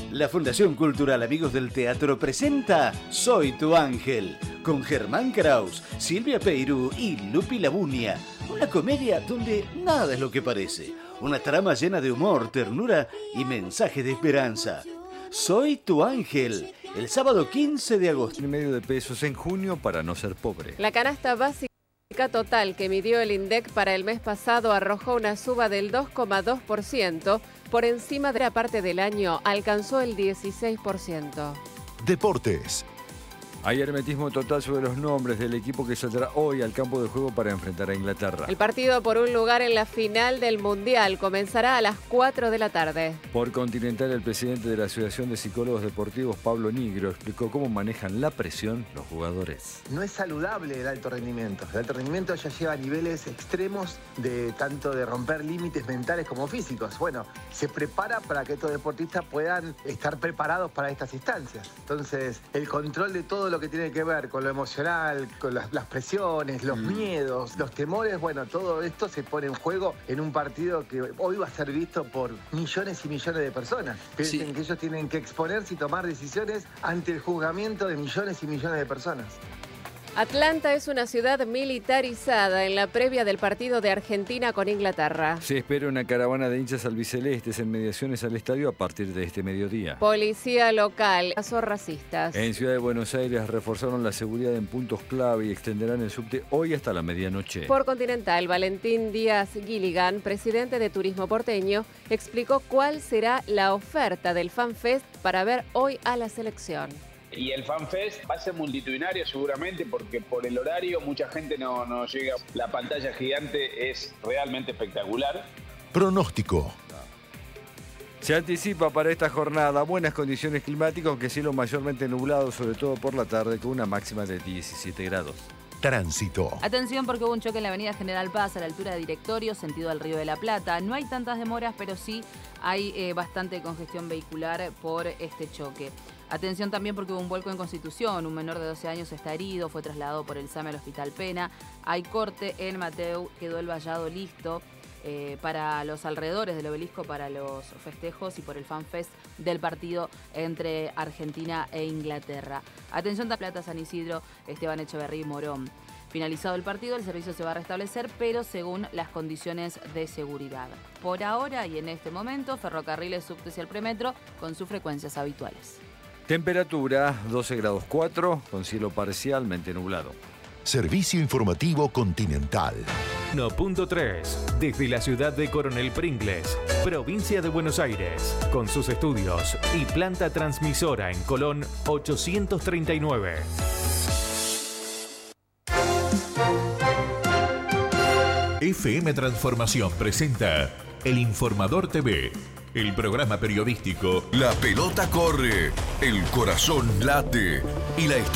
La Fundación Cultural Amigos del Teatro presenta Soy tu Ángel, con Germán Kraus, Silvia Peirú y Lupi Labunia. Una comedia donde nada es lo que parece. Una trama llena de humor, ternura y mensaje de esperanza. Soy tu Ángel, el sábado 15 de agosto. $1,5 de pesos en junio para no ser pobre. La canasta básica total que midió el INDEC para el mes pasado arrojó una suba del 2,2%. Por encima de la parte del año alcanzó el 16%. Deportes. Hay hermetismo total sobre los nombres del equipo que saldrá hoy al campo de juego para enfrentar a Inglaterra. El partido por un lugar en la final del Mundial comenzará a las 4 de la tarde. Por Continental, el presidente de la Asociación de Psicólogos Deportivos, Pablo Nigro, explicó cómo manejan la presión los jugadores. No es saludable el alto rendimiento. El alto rendimiento ya lleva a niveles extremos de tanto de romper límites mentales como físicos. Bueno, se prepara para que estos deportistas puedan estar preparados para estas instancias. Entonces, el control de todo lo que tiene que ver con lo emocional, con las presiones, los miedos, los temores, bueno, todo esto se pone en juego en un partido que hoy va a ser visto por millones y millones de personas. Piensen que ellos tienen que exponerse y tomar decisiones ante el juzgamiento de millones y millones de personas. Atlanta es una ciudad militarizada en la previa del partido de Argentina con Inglaterra. Se espera una caravana de hinchas albicelestes en mediaciones al estadio a partir de este mediodía. Policía local, casos racistas. En Ciudad de Buenos Aires reforzaron la seguridad en puntos clave y extenderán el subte hoy hasta la medianoche. Por Continental, Valentín Díaz Gilligan, presidente de Turismo Porteño, explicó cuál será la oferta del FanFest para ver hoy a la selección. Y el FanFest va a ser multitudinario seguramente porque por el horario mucha gente no llega. La pantalla gigante es realmente espectacular. Pronóstico. Se anticipa para esta jornada buenas condiciones climáticas, aunque cielo mayormente nublado, sobre todo por la tarde, con una máxima de 17 grados. Tránsito. Atención porque hubo un choque en la avenida General Paz a la altura de Directorio, sentido al Río de la Plata. No hay tantas demoras, pero sí hay bastante congestión vehicular por este choque. Atención también porque hubo un vuelco en Constitución. Un menor de 12 años está herido, fue trasladado por el SAME al Hospital Pena. Hay corte en Mateu, quedó el vallado listo para los alrededores del obelisco, para los festejos y por el FanFest del partido entre Argentina e Inglaterra. Atención, Plata, San Isidro, Esteban Echeverría y Morón. Finalizado el partido, el servicio se va a restablecer, pero según las condiciones de seguridad. Por ahora y en este momento, ferrocarriles, subtes y el premetro con sus frecuencias habituales. Temperatura 12 grados 4, con cielo parcialmente nublado. Servicio informativo Continental. 1.3 desde la ciudad de Coronel Pringles, provincia de Buenos Aires, con sus estudios y planta transmisora en Colón 839. FM Transformación presenta El Informador TV, el programa periodístico. La pelota corre, el corazón late y la